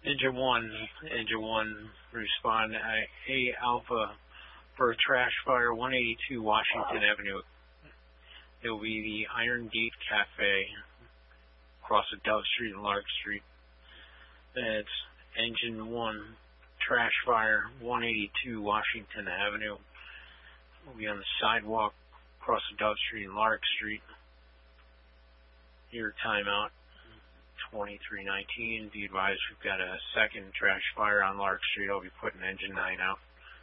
Engine 1, respond to A Alpha for a trash fire, 182 Washington Avenue. It will be the Iron Gate Cafe, across of Dove Street and Lark Street. That's Engine 1, trash fire, 182 Washington Avenue. It will be on the sidewalk, across of Dove Street and Lark Street. Your timeout, 23:19. Be advised, we've got a second trash fire on Lark Street. I'll be putting Engine 9 out.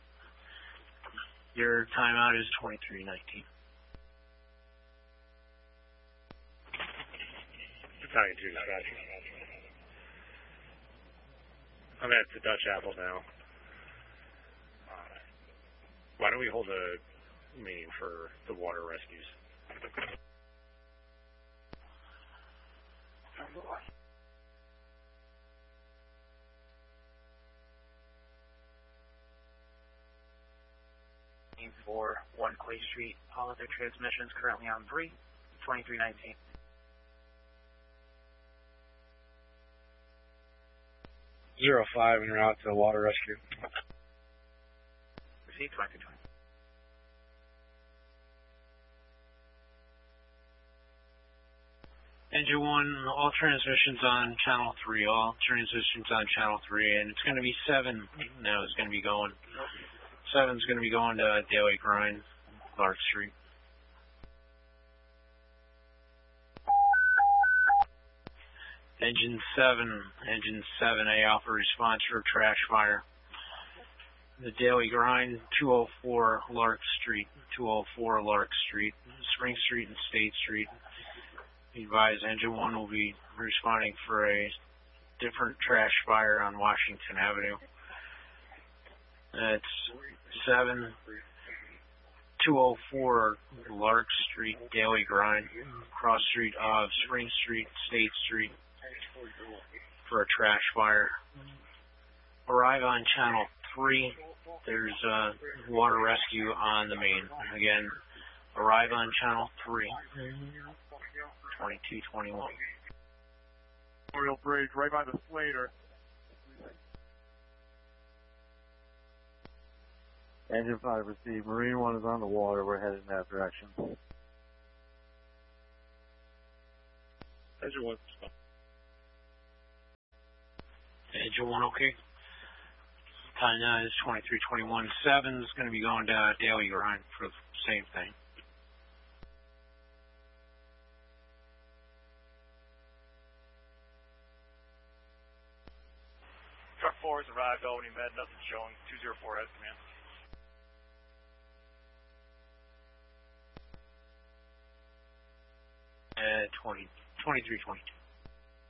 Your timeout is 23:19. Battalion 2, Scratch. I'm at the Dutch Apple now. Why don't we hold a meeting for the water rescues? For 1 Clay Street, all of their transmissions currently on 2319. Zero 5 and you're out to water rescue. Received 2320. Engine 1, all transmissions on Channel 3, all transmissions on Channel 3, and it's going to be 7 now is going to be going. 7's going to be going to Daily Grind, Lark Street. Engine 7, A Alpha response for trash fire. The Daily Grind, 204 Lark Street, Spring Street and State Street. Be advised, Engine 1 will be responding for a different trash fire on Washington Avenue. That's 204 Lark Street, Daily Grind, cross street of Spring Street, State Street, for a trash fire. Arrive on Channel 3. There's water rescue on the main. Again, arrive on Channel 3. 2221. Memorial Bridge, right by the Slater. Engine 5 received. Marine 1 is on the water. We're headed in that direction. Engine 1. Engine 1, okay. Time now is 23:21. 7's going to be going to Daily Grind for the same thing. Truck 4 has arrived, Albany Med, nothing showing. 204 has command. 23:22.